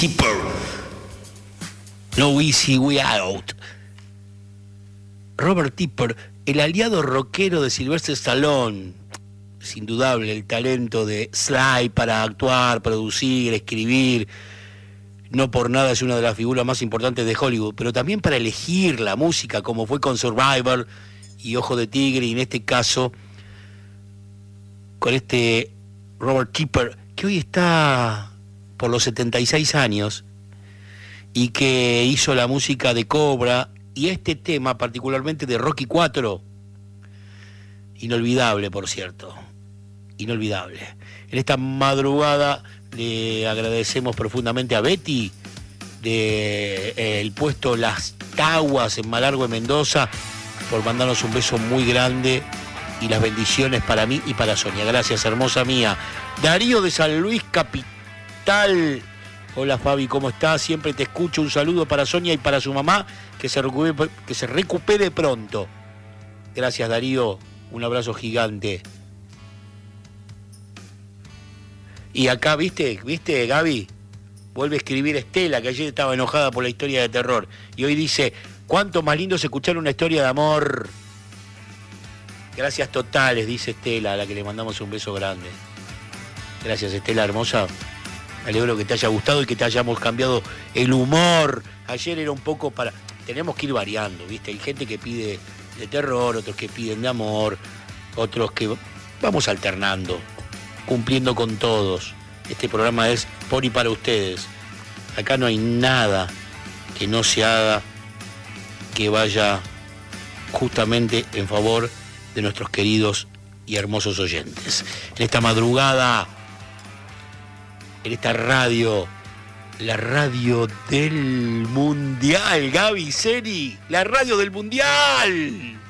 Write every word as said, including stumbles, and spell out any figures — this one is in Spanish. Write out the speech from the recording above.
Tipper. No Easy Way Out. Robert Tipper, el aliado rockero de Sylvester Stallone. Es indudable el talento de Sly para actuar, producir, escribir. No por nada es una de las figuras más importantes de Hollywood, pero también para elegir la música, como fue con Survivor y Ojo de Tigre, y en este caso con este Robert Tipper, que hoy está por los setenta y seis años y que hizo la música de Cobra y este tema particularmente de Rocky cuatro. Inolvidable, por cierto, inolvidable. En esta madrugada le agradecemos profundamente a Betty de eh, el puesto Las Taguas en Malargüe, Mendoza, por mandarnos un beso muy grande y las bendiciones para mí y para Sonia. Gracias, hermosa mía. Darío de San Luis Capital. Hola Fabi, ¿cómo estás? Siempre te escucho. Un saludo para Sonia y para su mamá, que se recupere, que se recupere pronto. Gracias, Darío. Un abrazo gigante. Y acá, ¿viste? ¿Viste, Gaby? Vuelve a escribir Estela, que ayer estaba enojada por la historia de terror. Y hoy dice, ¿cuánto más lindo es escuchar una historia de amor? Gracias totales, dice Estela, a la que le mandamos un beso grande. Gracias, Estela, hermosa. Me alegro que te haya gustado y que te hayamos cambiado el humor. Ayer era un poco para... Tenemos que ir variando, ¿viste? Hay gente que pide de terror, otros que piden de amor, otros que... Vamos alternando, cumpliendo con todos. Este programa es por y para ustedes. Acá no hay nada que no se haga que vaya justamente en favor de nuestros queridos y hermosos oyentes. En esta madrugada, en esta radio, la radio del Mundial, Gaby Seri, la radio del Mundial.